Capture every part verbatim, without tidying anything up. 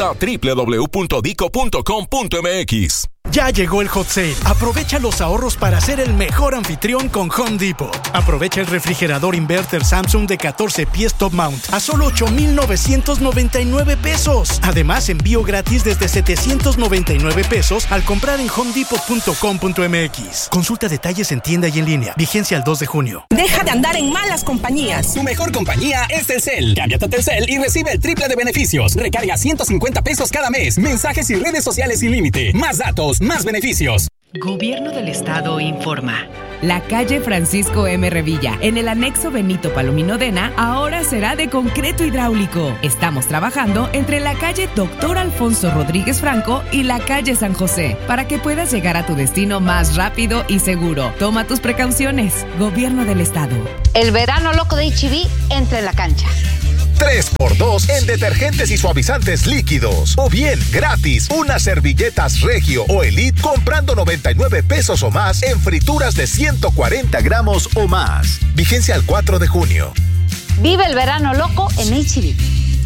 Visita doble u doble u doble u punto dico punto com punto eme equis. Ya llegó el hot sale. Aprovecha los ahorros para ser el mejor anfitrión con Home Depot. Aprovecha el refrigerador inverter Samsung de catorce pies top mount a solo ocho mil novecientos noventa y nueve pesos. Además, envío gratis desde setecientos noventa y nueve pesos al comprar en home depot punto com punto eme equis. Consulta detalles en tienda y en línea. Vigencia al dos de junio. Deja de andar en malas compañías. Tu mejor compañía es Telcel. Cámbiate a Telcel y recibe el triple de beneficios. Recarga ciento cincuenta pesos cada mes. Mensajes y redes sociales sin límite. Más datos, más beneficios. Gobierno del Estado informa. La calle Francisco M. Revilla, en el anexo Benito Palomino Dena, ahora será de concreto hidráulico. Estamos trabajando entre la calle Doctor Alfonso Rodríguez Franco y la calle San José, para que puedas llegar a tu destino más rápido y seguro. Toma tus precauciones. Gobierno del Estado. El verano loco de H E B entra en la cancha. tres por dos en detergentes y suavizantes líquidos. O bien, gratis, unas servilletas Regio o Elite comprando noventa y nueve pesos o más en frituras de ciento cuarenta gramos o más. Vigencia al cuatro de junio. Vive el verano loco en H E B.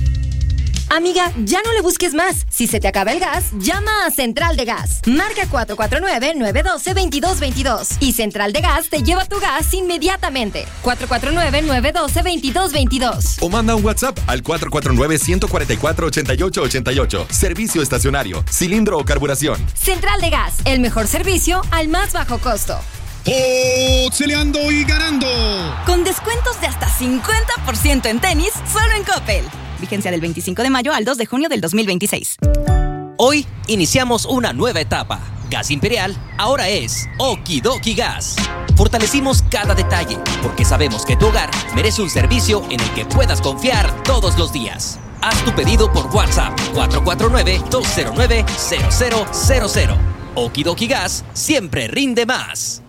Amiga, ya no le busques más. Si se te acaba el gas, llama a Central de Gas. Marca cuatro cuatro nueve, nueve uno dos, veintidós veintidós y Central de Gas te lleva tu gas inmediatamente. cuatro cuatro nueve, nueve uno dos, veintidós veintidós. O manda un WhatsApp al cuatro cuatro nueve, uno cuatro cuatro, ocho ocho ocho ocho. Servicio estacionario, cilindro o carburación. Central de Gas, el mejor servicio al más bajo costo. Oxeleando y ganando. Con descuentos de hasta cincuenta por ciento en tenis, solo en Coppel. Vigencia del veinticinco de mayo al dos de junio del dos mil veintiséis. Hoy iniciamos una nueva etapa. Gas Imperial ahora es Okidoki Gas. Fortalecimos cada detalle porque sabemos que tu hogar merece un servicio en el que puedas confiar todos los días. Haz tu pedido por WhatsApp cuatro cuatro nueve, dos cero nueve, cero cero cero cero. Okidoki Gas siempre rinde más.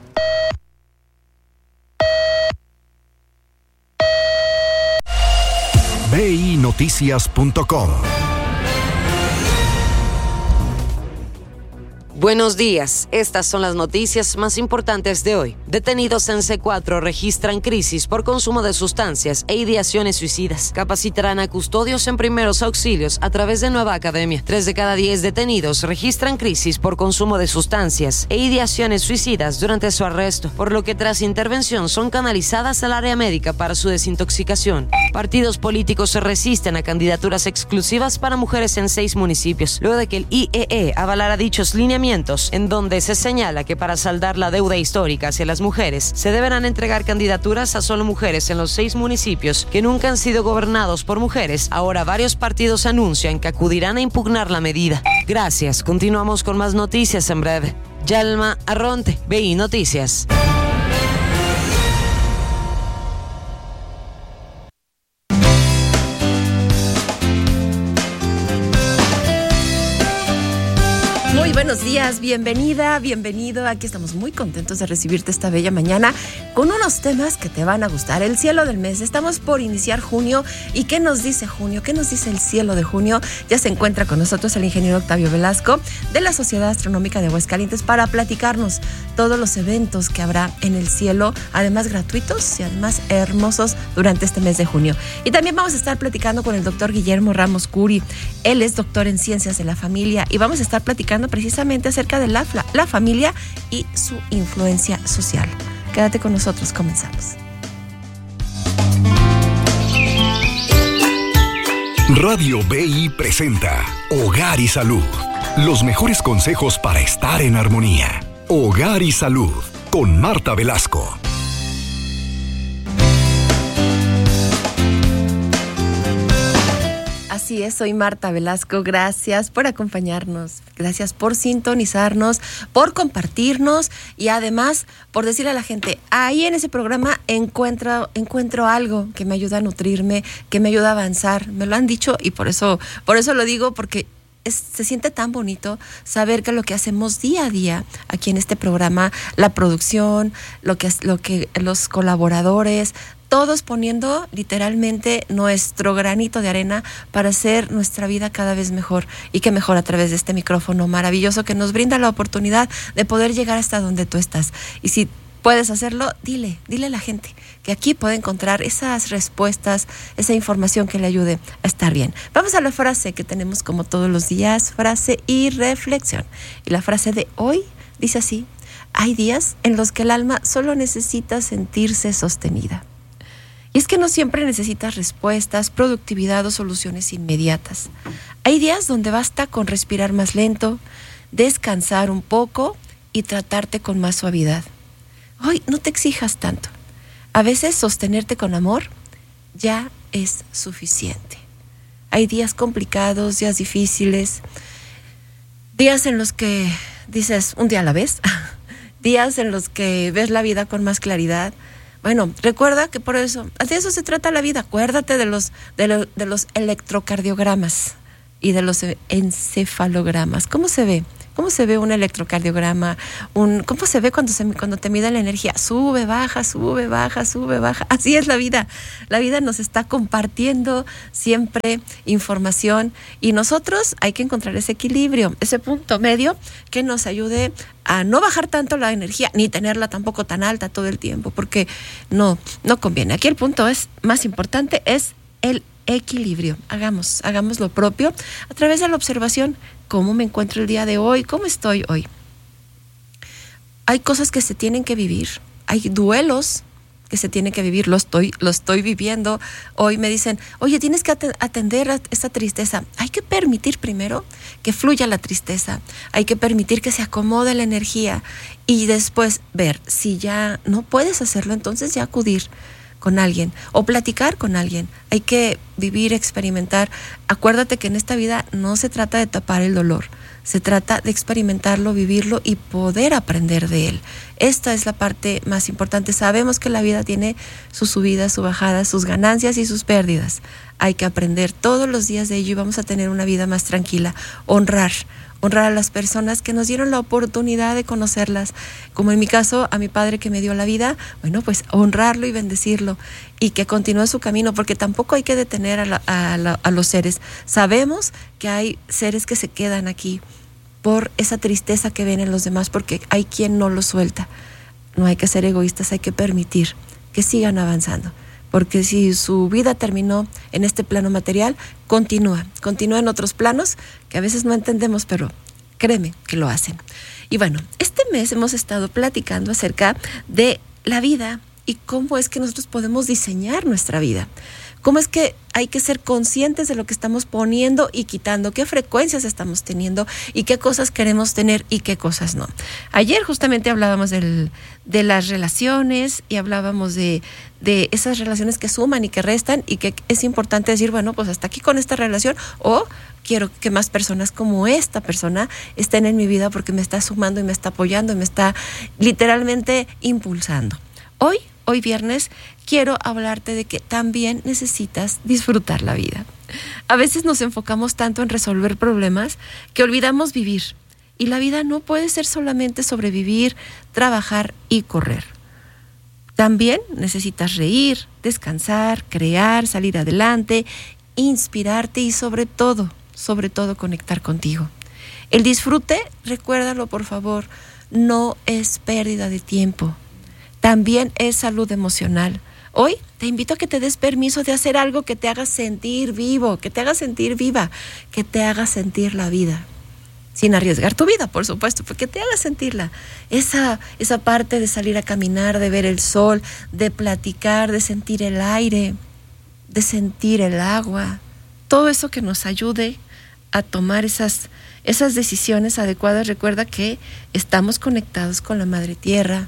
B I Noticias punto com. Buenos días, estas son las noticias más importantes de hoy. Detenidos en C cuatro registran crisis por consumo de sustancias e ideaciones suicidas. Capacitarán a custodios en primeros auxilios a través de Nueva Academia. Tres de cada diez detenidos registran crisis por consumo de sustancias e ideaciones suicidas durante su arresto, por lo que tras intervención son canalizadas al área médica para su desintoxicación. Partidos políticos se resisten a candidaturas exclusivas para mujeres en seis municipios, luego de que el I E E avalara dichos lineamientos en donde se señala que para saldar la deuda histórica hacia las mujeres se deberán entregar candidaturas a solo mujeres en los seis municipios que nunca han sido gobernados por mujeres. Ahora varios partidos anuncian que acudirán a impugnar la medida. Gracias, continuamos con más noticias en breve. Yalma Arronte, B I Noticias. Muy buenos días, bienvenida, bienvenido. Aquí estamos muy contentos de recibirte esta bella mañana con unos temas que te van a gustar. El cielo del mes, estamos por iniciar junio. ¿Y qué nos dice junio? ¿Qué nos dice el cielo de junio? Ya se encuentra con nosotros el ingeniero Octavio Velasco de la Sociedad Astronómica de Aguascalientes para platicarnos todos los eventos que habrá en el cielo, además gratuitos y además hermosos durante este mes de junio. Y también vamos a estar platicando con el doctor Guillermo Ramos Curi. Él es doctor en Ciencias de la Familia y vamos a estar platicando precisamente acerca de la, la familia y su influencia social. Quédate con nosotros, comenzamos. Radio B I presenta Hogar y Salud. Los mejores consejos para estar en armonía. Hogar y Salud, con Marta Velasco. Así es, soy Marta Velasco. Gracias por acompañarnos, gracias por sintonizarnos, por compartirnos y además por decirle a la gente, ahí en ese programa encuentro, encuentro algo que me ayuda a nutrirme, que me ayuda a avanzar. Me lo han dicho y por eso, por eso lo digo, porque es, se siente tan bonito saber que lo que hacemos día a día aquí en este programa, la producción, lo que, lo que los colaboradores, todos poniendo literalmente nuestro granito de arena para hacer nuestra vida cada vez mejor, y que mejor a través de este micrófono maravilloso que nos brinda la oportunidad de poder llegar hasta donde tú estás. Y si puedes hacerlo, dile, dile a la gente que aquí puede encontrar esas respuestas, esa información que le ayude a estar bien. Vamos a la frase que tenemos como todos los días, frase y reflexión. Y la frase de hoy dice así: hay días en los que el alma solo necesita sentirse sostenida. Y es que no siempre necesitas respuestas, productividad o soluciones inmediatas. Hay días donde basta con respirar más lento, descansar un poco y tratarte con más suavidad. Hoy no te exijas tanto. A veces sostenerte con amor ya es suficiente. Hay días complicados, días difíciles, días en los que dices un día a la vez, días en los que ves la vida con más claridad. Bueno, recuerda que por eso, de eso se trata la vida. Acuérdate de los, de, lo, de los electrocardiogramas y de los encefalogramas. ¿Cómo se ve? ¿Cómo se ve un electrocardiograma? Un, ¿Cómo se ve cuando, se, cuando te mide la energía? Sube, baja, sube, baja, sube, baja. Así es la vida. La vida nos está compartiendo siempre información y nosotros hay que encontrar ese equilibrio, ese punto medio que nos ayude a no bajar tanto la energía, ni tenerla tampoco tan alta todo el tiempo, porque no, no conviene. Aquí el punto es más importante, es el equilibrio. Hagamos, hagamos lo propio a través de la observación. ¿Cómo me encuentro el día de hoy? ¿Cómo estoy hoy? Hay cosas que se tienen que vivir. Hay duelos que se tienen que vivir. Lo estoy, lo estoy viviendo. Hoy me dicen, oye, tienes que atender a esta tristeza. Hay que permitir primero que fluya la tristeza. Hay que permitir que se acomode la energía. Y después ver, si ya no puedes hacerlo, entonces ya acudir con alguien o platicar con alguien. Hay que vivir, experimentar. Acuérdate que en esta vida no se trata de tapar el dolor, se trata de experimentarlo, vivirlo y poder aprender de él. Esta es la parte más importante. Sabemos que la vida tiene sus subidas, sus bajadas, sus ganancias y sus pérdidas. Hay que aprender todos los días de ello y vamos a tener una vida más tranquila. Honrar, honrar a las personas que nos dieron la oportunidad de conocerlas. Como en mi caso, a mi padre que me dio la vida, bueno, pues honrarlo y bendecirlo y que continúe su camino, porque tampoco hay que detener a, la, a, la, a los seres. Sabemos que hay seres que se quedan aquí por esa tristeza que ven en los demás, porque hay quien no lo suelta. No hay que ser egoístas, hay que permitir que sigan avanzando. Porque si su vida terminó en este plano material, continúa, continúa en otros planos que a veces no entendemos, pero créeme que lo hacen. Y bueno, este mes hemos estado platicando acerca de la vida y cómo es que nosotros podemos diseñar nuestra vida. Cómo es que hay que ser conscientes de lo que estamos poniendo y quitando, qué frecuencias estamos teniendo y qué cosas queremos tener y qué cosas no. Ayer justamente hablábamos del, de las relaciones y hablábamos de, de esas relaciones que suman y que restan y que es importante decir, bueno, pues hasta aquí con esta relación, o quiero que más personas como esta persona estén en mi vida porque me está sumando y me está apoyando y me está literalmente impulsando. Hoy, hoy viernes, quiero hablarte de que también necesitas disfrutar la vida. A veces nos enfocamos tanto en resolver problemas que olvidamos vivir. Y la vida no puede ser solamente sobrevivir, trabajar y correr. También necesitas reír, descansar, crear, salir adelante, inspirarte y sobre todo, sobre todo conectar contigo. El disfrute, recuérdalo por favor, no es pérdida de tiempo. También es salud emocional. Hoy te invito a que te des permiso de hacer algo que te haga sentir vivo, que te haga sentir viva, que te haga sentir la vida. Sin arriesgar tu vida, por supuesto, porque te haga sentirla. Esa, esa parte de salir a caminar, de ver el sol, de platicar, de sentir el aire, de sentir el agua. Todo eso que nos ayude a tomar esas, esas decisiones adecuadas. Recuerda que estamos conectados con la Madre Tierra.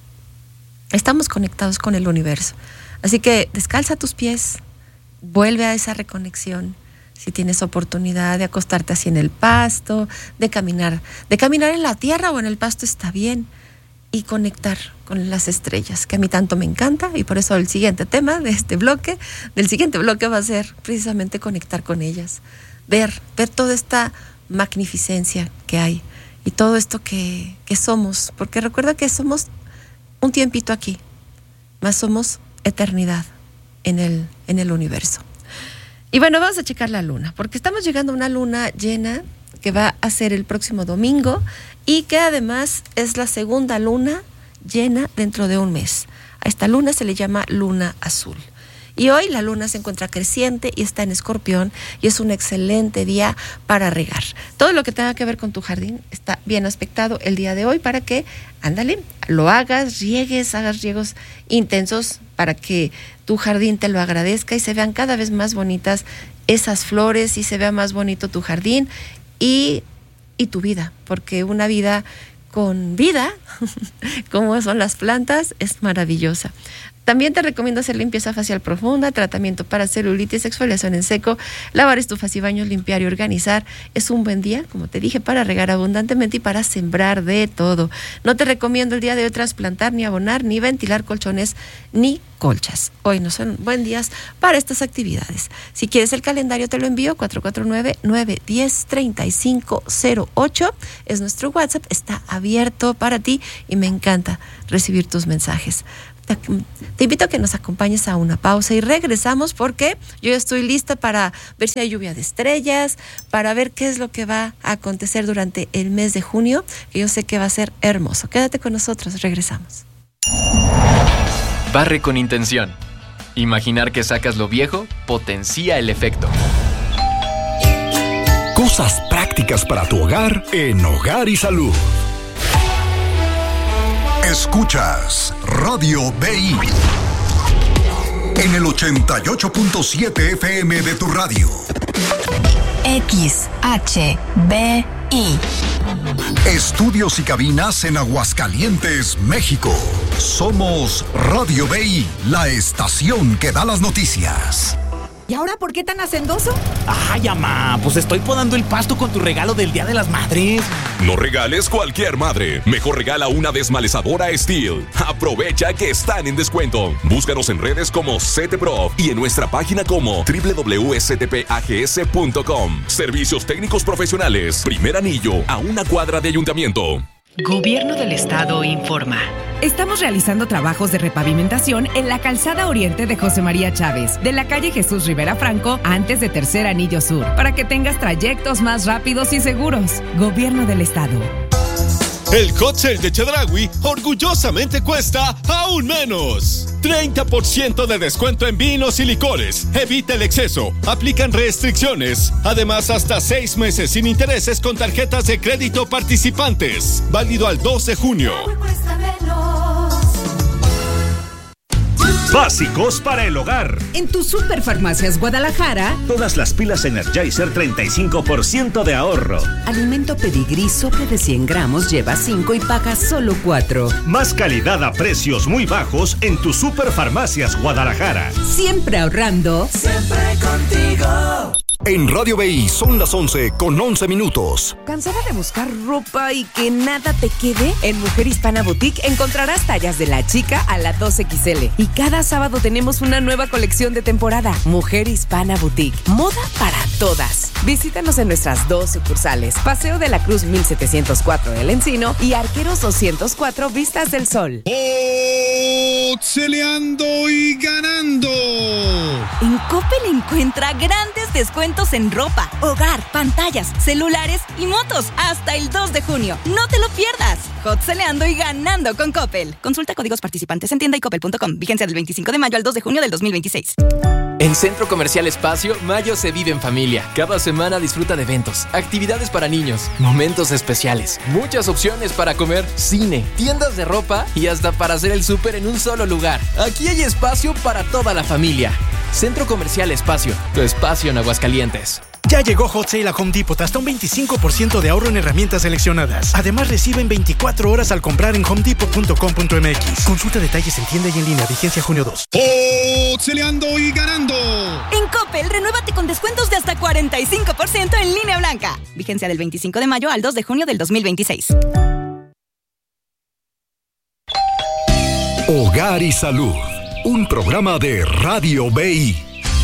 Estamos conectados con el universo. Así que descalza tus pies, vuelve a esa reconexión. Si tienes oportunidad de acostarte así en el pasto, de caminar, de caminar en la tierra o en el pasto está bien. Y conectar con las estrellas, que a mí tanto me encanta. Y por eso el siguiente tema de este bloque, del siguiente bloque va a ser precisamente conectar con ellas. Ver, ver toda esta magnificencia que hay y todo esto que, que somos. Porque recuerda que somos un tiempito aquí, más somos eternidad en el, en el universo. Y bueno, vamos a checar la luna, porque estamos llegando a una luna llena que va a ser el próximo domingo y que además es la segunda luna llena dentro de un mes. A esta luna se le llama luna azul. Y hoy la luna se encuentra creciente y está en Escorpión y es un excelente día para regar. Todo lo que tenga que ver con tu jardín está bien aspectado el día de hoy para que, ándale, lo hagas, riegues, hagas riegos intensos para que tu jardín te lo agradezca y se vean cada vez más bonitas esas flores y se vea más bonito tu jardín y, y tu vida, porque una vida con vida, como son las plantas, es maravillosa. También te recomiendo hacer limpieza facial profunda, tratamiento para celulitis, exfoliación en seco, lavar estufas y baños, limpiar y organizar. Es un buen día, como te dije, para regar abundantemente y para sembrar de todo. No te recomiendo el día de hoy trasplantar, ni abonar, ni ventilar colchones, ni colchas. Hoy no son buen días para estas actividades. Si quieres el calendario te lo envío, cuatro cuatro nueve, nueve uno cero, tres cinco cero ocho. Es nuestro WhatsApp, está abierto para ti y me encanta recibir tus mensajes. Te invito a que nos acompañes a una pausa y regresamos porque yo ya estoy lista para ver si hay lluvia de estrellas, para ver qué es lo que va a acontecer durante el mes de junio, que yo sé que va a ser hermoso. Quédate con nosotros, regresamos. Barre con intención. Imaginar que sacas lo viejo potencia el efecto. Cosas prácticas para tu hogar en Hogar y Salud. Escuchas Radio B I en el ochenta y ocho punto siete F M de tu radio. X H B I. Estudios y cabinas en Aguascalientes, México. Somos Radio B I, la estación que da las noticias. ¿Y ahora por qué tan hacendoso? Ay, mamá, pues estoy podando el pasto con tu regalo del Día de las Madres. No regales cualquier madre. Mejor regala una desmalezadora Steel. Aprovecha que están en descuento. Búscanos en redes como CTProf y en nuestra página como doble u doble u doble u punto s t p a g s punto com. Servicios técnicos profesionales. Primer anillo a una cuadra de ayuntamiento. Gobierno del Estado informa. Estamos realizando trabajos de repavimentación en la calzada oriente de José María Chávez, de la calle Jesús Rivera Franco, antes de Tercer Anillo Sur, para que tengas trayectos más rápidos y seguros. Gobierno del Estado. El hot sale de Chedraui orgullosamente cuesta aún menos. treinta por ciento de descuento en vinos y licores. Evita el exceso. Aplican restricciones. Además, hasta seis meses sin intereses con tarjetas de crédito participantes. Válido al dos de junio. Básicos para el hogar. En tu Superfarmacias Guadalajara, todas las pilas Energizer treinta y cinco por ciento de ahorro. Alimento Pedigrí sobre de cien gramos lleva cinco y paga solo cuatro. Más calidad a precios muy bajos en tu Superfarmacias Guadalajara. Siempre ahorrando. Siempre contigo. En Radio B I son las once con once minutos. ¿Cansada de buscar ropa y que nada te quede? En Mujer Hispana Boutique encontrarás tallas de la chica a la dos equis ele. Y cada sábado tenemos una nueva colección de temporada. Mujer Hispana Boutique. Moda para todas. Visítanos en nuestras dos sucursales. Paseo de la Cruz mil setecientos cuatro El Encino y Arqueros doscientos cuatro Vistas del Sol. Oxeleando y ganando. En Coppel encuentra grandes descuentos en ropa, hogar, pantallas, celulares y motos hasta el dos de junio. No te lo pierdas. Hotceleando y ganando con Coppel. Consulta códigos participantes en tienda y coppel punto com. Vigencia del veinticinco de mayo al dos de junio del dos mil veintiséis. En Centro Comercial Espacio, mayo se vive en familia. Cada semana disfruta de eventos, actividades para niños, momentos especiales, muchas opciones para comer, cine, tiendas de ropa y hasta para hacer el súper en un solo lugar. Aquí hay espacio para toda la familia. Centro Comercial Espacio, tu espacio en Aguascalientes. Ya llegó Hot Sale a Home Depot, hasta un veinticinco por ciento de ahorro en herramientas seleccionadas. Además, reciben veinticuatro horas al comprar en home depot punto com punto m x. Consulta detalles en tienda y en línea, vigencia junio dos. Oxeleando y ganando. En Coppel, renuévate con descuentos de hasta cuarenta y cinco por ciento en línea blanca. Vigencia del veinticinco de mayo al dos de junio del dos mil veintiséis. Hogar y Salud, un programa de Radio B I.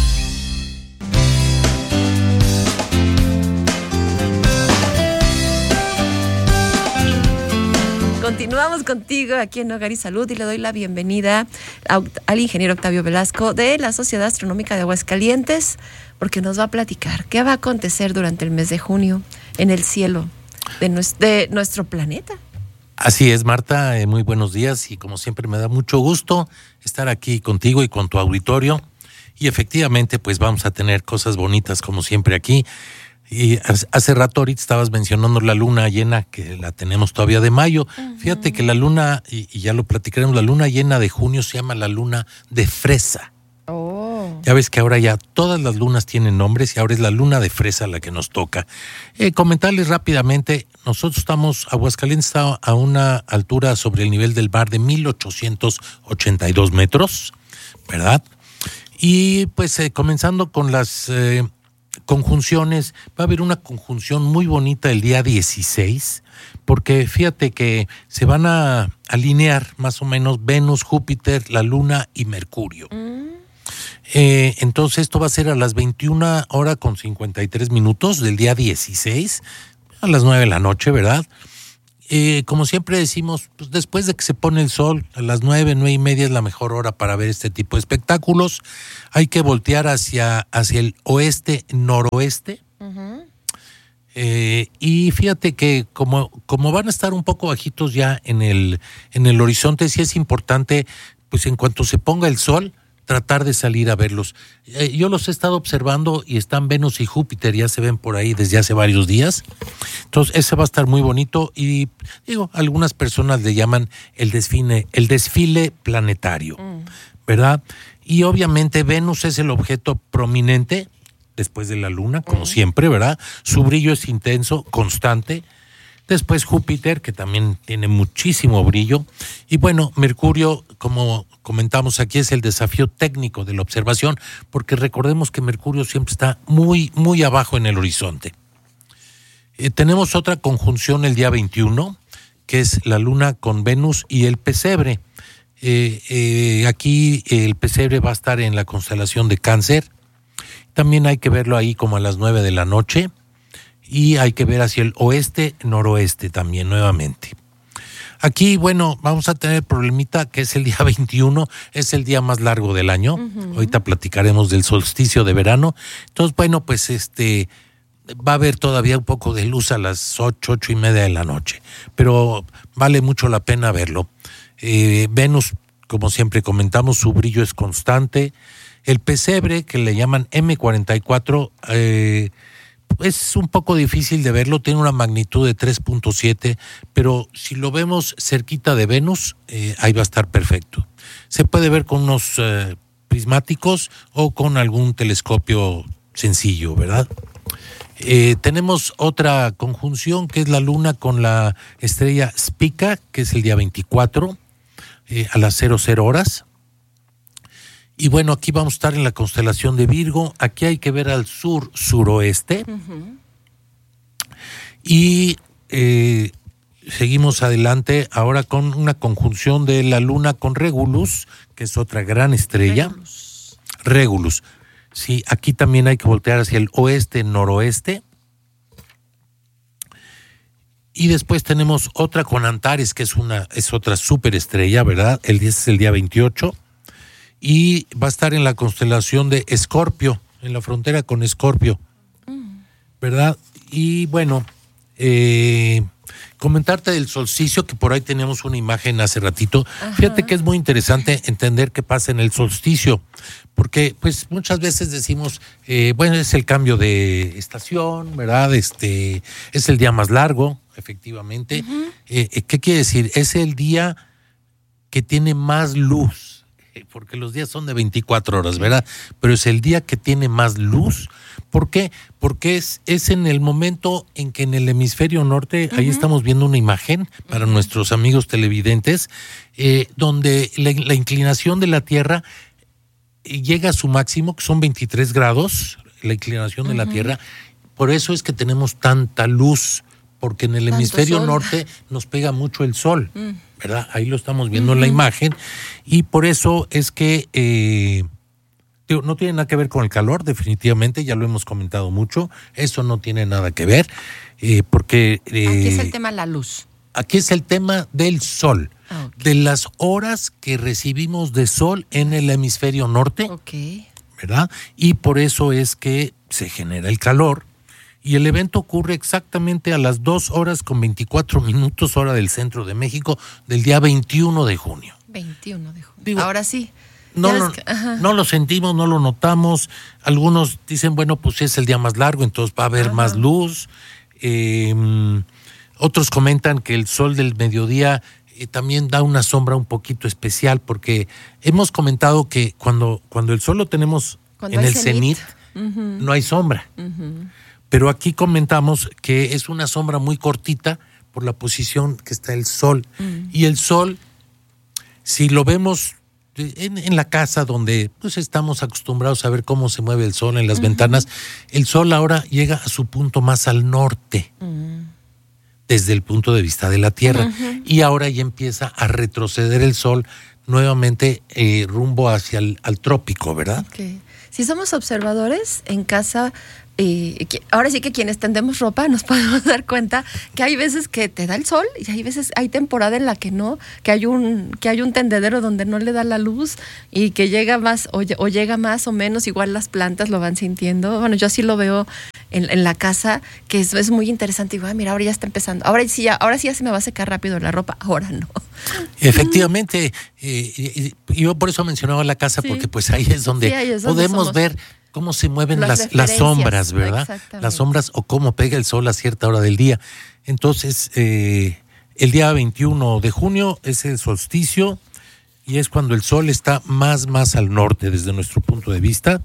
Continuamos contigo aquí en Hogar y Salud y le doy la bienvenida a, al ingeniero Octavio Velasco de la Sociedad Astronómica de Aguascalientes, porque nos va a platicar qué va a acontecer durante el mes de junio en el cielo de, nues, de nuestro planeta. Así es, Marta, eh, muy buenos días y como siempre me da mucho gusto estar aquí contigo y con tu auditorio y efectivamente pues vamos a tener cosas bonitas como siempre aquí. Y hace rato ahorita estabas mencionando la luna llena que la tenemos todavía de mayo. Uh-huh. Fíjate que la luna, y, y ya lo platicaremos, la luna llena de junio se llama la luna de fresa. Oh. Ya ves que ahora ya todas las lunas tienen nombres y ahora es la luna de fresa la que nos toca. Eh, comentarles rápidamente, nosotros estamos, Aguascalientes está a una altura sobre el nivel del mar de mil ochocientos ochenta y dos metros, ¿verdad? Y pues eh, comenzando con las eh, conjunciones, va a haber una conjunción muy bonita el día dieciséis, porque fíjate que se van a alinear más o menos Venus, Júpiter, la Luna y Mercurio. Mm. Eh, entonces esto va a ser a las veintiuna horas con cincuenta y tres minutos del día dieciséis, a las nueve de la noche, ¿verdad? Eh, como siempre decimos, pues después de que se pone el sol, a las nueve, nueve y media es la mejor hora para ver este tipo de espectáculos. Hay que voltear hacia, hacia el oeste-noroeste. Uh-huh. Eh, y fíjate que como, como van a estar un poco bajitos ya en el, en el horizonte, sí es importante, pues en cuanto se ponga el sol, tratar de salir a verlos. Eh, yo los he estado observando y están Venus y Júpiter, ya se ven por ahí desde hace varios días. Entonces ese va a estar muy bonito y digo, algunas personas le llaman el desfile, el desfile planetario, mm. ¿verdad? Y obviamente Venus es el objeto prominente después de la Luna, como mm. siempre, ¿verdad? Su brillo es intenso, constante. Después Júpiter, que también tiene muchísimo brillo. Y bueno, Mercurio, como comentamos aquí, es el desafío técnico de la observación, porque recordemos que Mercurio siempre está muy, muy abajo en el horizonte. Eh, tenemos otra conjunción el día veintiuno, que es la Luna con Venus y el pesebre. Eh, eh, aquí el pesebre va a estar en la constelación de Cáncer. También hay que verlo ahí como a las nueve de la noche. Y hay que ver hacia el oeste-noroeste también nuevamente. Aquí, bueno, vamos a tener problemita que es el día veintiuno, es el día más largo del año. Uh-huh. Ahorita platicaremos del solsticio de verano. Entonces, bueno, pues este va a haber todavía un poco de luz a las ocho, ocho y media de la noche. Pero vale mucho la pena verlo. Eh, Venus, como siempre comentamos, su brillo es constante. El pesebre, que le llaman eme cuarenta y cuatro, eh, es un poco difícil de verlo, tiene una magnitud de tres punto siete, pero si lo vemos cerquita de Venus, eh, ahí va a estar perfecto. Se puede ver con unos eh, prismáticos o con algún telescopio sencillo, ¿verdad? Eh, tenemos otra conjunción que es la Luna con la estrella Spica, que es el día veinticuatro, eh, a las cero cero horas. Y bueno, aquí vamos a estar en la constelación de Virgo. Aquí hay que ver al sur-suroeste. Uh-huh. Y eh, seguimos adelante ahora con una conjunción de la Luna con Regulus, que es otra gran estrella. Regulus. Regulus. Sí, aquí también hay que voltear hacia el oeste-noroeste. Y después tenemos otra con Antares, que es, una, es otra superestrella, ¿verdad? El día es el día veintiocho. Y va a estar en la constelación de Escorpio, en la frontera con Escorpio, ¿verdad? Y bueno, eh, comentarte del solsticio, que por ahí tenemos una imagen hace ratito. Ajá. Fíjate que es muy interesante entender qué pasa en el solsticio, porque pues muchas veces decimos, eh, bueno, es el cambio de estación, ¿verdad? Este, es el día más largo, efectivamente. Uh-huh. Eh, ¿qué quiere decir? Es el día que tiene más luz, porque los días son de veinticuatro horas, ¿verdad? Pero es el día que tiene más luz. ¿Por qué? Porque es, es en el momento en que en el hemisferio norte, uh-huh. ahí estamos viendo una imagen para uh-huh. nuestros amigos televidentes, eh, donde la, la inclinación de la Tierra llega a su máximo, que son veintitrés grados, la inclinación uh-huh. de la Tierra. Por eso es que tenemos tanta luz, porque en el Tanto hemisferio sol. norte nos pega mucho el sol. Uh-huh. ¿Verdad? Ahí lo estamos viendo uh-huh. en la imagen y por eso es que eh, digo, no tiene nada que ver con el calor, definitivamente, ya lo hemos comentado mucho, eso no tiene nada que ver, eh, porque... Eh, aquí es el tema la luz. Aquí es el tema del sol, okay. de las horas que recibimos de sol en el hemisferio norte, okay. ¿verdad? Y por eso es que se genera el calor. Y el evento ocurre exactamente a las dos horas con veinticuatro minutos, hora del centro de México, del día veintiuno de junio. veintiuno de junio. Digo, ahora sí. No lo, que, no lo sentimos, no lo notamos. Algunos dicen, bueno, pues es el día más largo, entonces va a haber ajá. más luz. Eh, otros comentan que el sol del mediodía eh, también da una sombra un poquito especial, porque hemos comentado que cuando, cuando el sol lo tenemos cuando en el cenit, uh-huh. no hay sombra. Uh-huh. Pero aquí comentamos que es una sombra muy cortita por la posición que está el sol. Uh-huh. Y el sol, si lo vemos En, en la casa donde pues estamos acostumbrados a ver cómo se mueve el sol en las uh-huh. ventanas, el sol ahora llega a su punto más al norte, uh-huh. desde el punto de vista de la Tierra, uh-huh. y ahora ya empieza a retroceder el sol nuevamente eh, rumbo hacia el al trópico, ¿verdad? Okay. Si somos observadores en casa, eh, que, ahora sí que quienes tendemos ropa nos podemos dar cuenta que hay veces que te da el sol y hay veces, hay temporada en la que no, que hay un que hay un tendedero donde no le da la luz y que llega más o, o llega más o menos, igual las plantas lo van sintiendo. Bueno, yo así lo veo en, en la casa, que es, es muy interesante. Digo, ah, mira, ahora ya está empezando, ahora sí ya, ahora sí ya se me va a secar rápido la ropa, ahora no. Efectivamente, eh, yo por eso mencionaba la casa, sí. porque pues ahí es donde, sí, ahí es donde podemos somos. ver cómo se mueven las, las sombras, ¿verdad? Las sombras o cómo pega el sol a cierta hora del día. Entonces, eh, el día veintiuno de junio es el solsticio y es cuando el sol está más, más al norte desde nuestro punto de vista.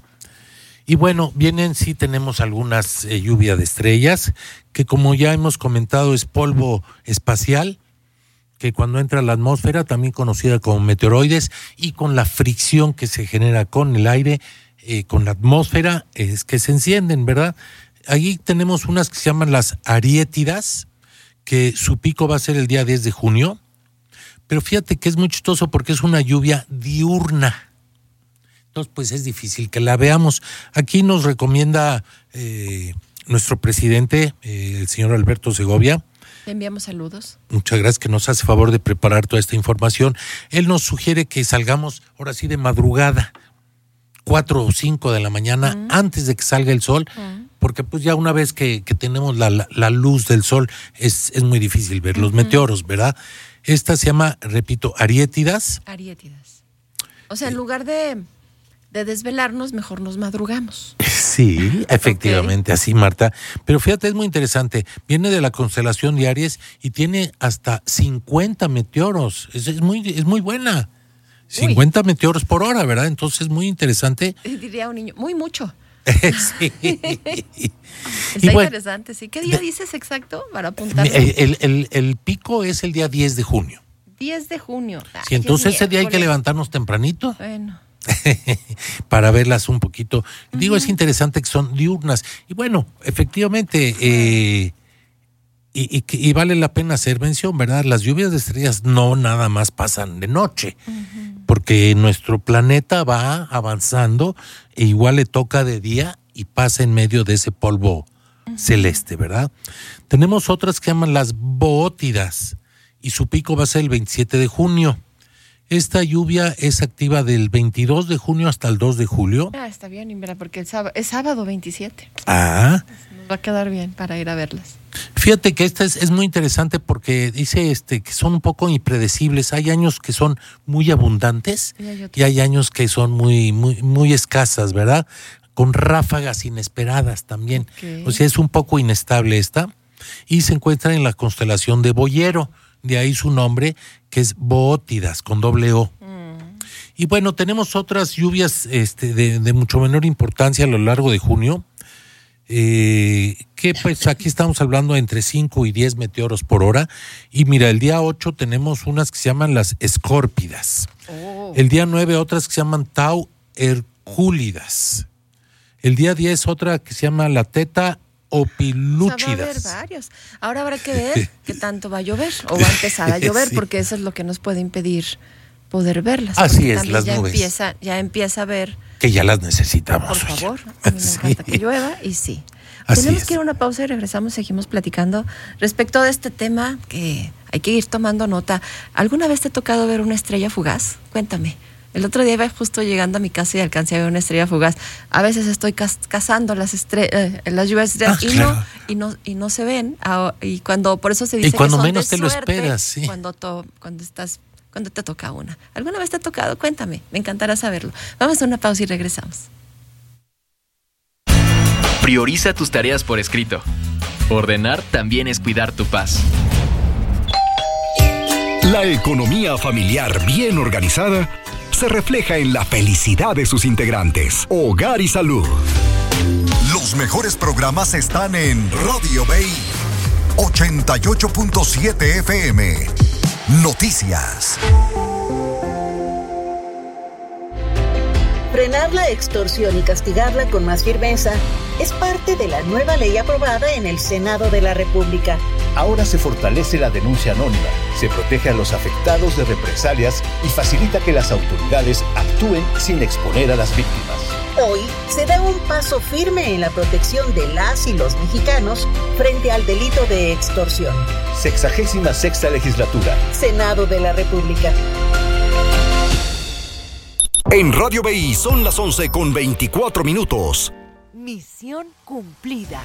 Y bueno, vienen, sí tenemos algunas eh, lluvia de estrellas, que como ya hemos comentado es polvo espacial, que cuando entra a la atmósfera, también conocida como meteoroides, y con la fricción que se genera con el aire, Eh, con la atmósfera, es que se encienden, ¿verdad? Ahí tenemos unas que se llaman las ariétidas, que su pico va a ser el día diez de junio, pero fíjate que es muy chistoso porque es una lluvia diurna. Entonces, pues es difícil que la veamos. Aquí nos recomienda eh, nuestro presidente, eh, el señor Alberto Segovia. Le enviamos saludos. Muchas gracias, que nos hace favor de preparar toda esta información. Él nos sugiere que salgamos ahora sí de madrugada, cuatro o cinco de la mañana, uh-huh. antes de que salga el sol, uh-huh. porque pues ya una vez que, que tenemos la, la, la luz del sol es, es muy difícil ver uh-huh. los meteoros, ¿verdad? Esta se llama, repito, ariétidas. Ariétidas. O sea, en lugar de, de desvelarnos, mejor nos madrugamos. Sí, efectivamente, okay. así, Marta. Pero fíjate, es muy interesante. Viene de la constelación de Aries y tiene hasta cincuenta meteoros. Es, es, muy, es muy buena. cincuenta Uy. meteoros por hora, ¿verdad? Entonces, muy interesante. Diría un niño, muy mucho. Sí. Está bueno, interesante, sí. ¿Qué día de, dices exacto para apuntarlo? El, el, el, el pico es el día diez de junio. diez de junio. Ah, sí, entonces ese día hay que levantarnos tempranito. Bueno. Para verlas un poquito. Uh-huh. Digo, es interesante que son diurnas. Y bueno, efectivamente, eh, Y, y, y vale la pena hacer mención, ¿verdad? Las lluvias de estrellas no nada más pasan de noche, uh-huh. porque nuestro planeta va avanzando e igual le toca de día y pasa en medio de ese polvo uh-huh. celeste, ¿verdad? Tenemos otras que llaman las boótidas y su pico va a ser el veintisiete de junio. Esta lluvia es activa del veintidós de junio hasta el dos de julio. Ah, está bien, mira, porque el sábado, es sábado veintisiete. Ah. Nos va a quedar bien para ir a verlas. Fíjate que esta es, es muy interesante porque dice este que son un poco impredecibles. Hay años que son muy abundantes y hay, y hay años que son muy, muy, muy escasas, ¿verdad? Con ráfagas inesperadas también. Okay. O sea, es un poco inestable esta. Y se encuentra en la constelación de Boyero. De ahí su nombre, que es Boótidas, con doble O. Mm. Y bueno, tenemos otras lluvias este, de, de mucho menor importancia a lo largo de junio. Eh, que pues aquí estamos hablando entre cinco y diez meteoros por hora. Y mira, el día ocho tenemos unas que se llaman las escórpidas. Oh. El día nueve otras que se llaman Tau Hercúlidas. El día diez otra que se llama la Teta Opilúchidas. O sea, va a haber varios. Ahora habrá que ver qué tanto va a llover o va a empezar a llover, sí. porque eso es lo que nos puede impedir poder verlas. Así es, las ya nubes. Empieza, ya empieza a ver. Que ya las necesitamos. Por favor, a mí me sí. encanta que llueva y sí. Así Tenemos es. que ir a una pausa y regresamos, seguimos platicando respecto de este tema que hay que ir tomando nota. ¿Alguna vez te ha tocado ver una estrella fugaz? Cuéntame. El otro día iba justo llegando a mi casa y alcancé a ver una estrella fugaz. A veces estoy caz- cazando las estre- eh, las lluvias Ah, y, claro. no, y no y no se ven. Ah, y cuando por eso se dice Y cuando que son menos de te lo suerte, esperas, sí. Cuando to- cuando estás cuando te toca una. ¿Alguna vez te ha tocado? Cuéntame, me encantará saberlo. Vamos a una pausa y regresamos. Prioriza tus tareas por escrito. Ordenar también es cuidar tu paz. La economía familiar bien organizada se refleja en la felicidad de sus integrantes. Hogar y Salud. Los mejores programas están en Radio B I ochenta y ocho punto siete F M. Noticias. Frenar la extorsión y castigarla con más firmeza es parte de la nueva ley aprobada en el Senado de la República. Ahora se fortalece la denuncia anónima, se protege a los afectados de represalias y facilita que las autoridades actúen sin exponer a las víctimas. Hoy se da un paso firme en la protección de las y los mexicanos frente al delito de extorsión. Sexagésima sexta legislatura. Senado de la República. En Radio B I son las once con veinticuatro minutos. Misión cumplida.